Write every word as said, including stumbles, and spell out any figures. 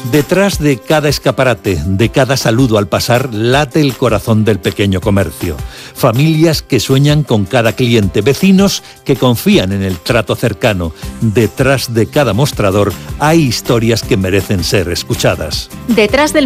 Detrás de cada escaparate, de cada saludo al pasar, late el corazón del pequeño comercio. Familias que sueñan con cada cliente, vecinos que confían en el trato cercano. Detrás de cada mostrador hay historias que merecen ser escuchadas. Detrás del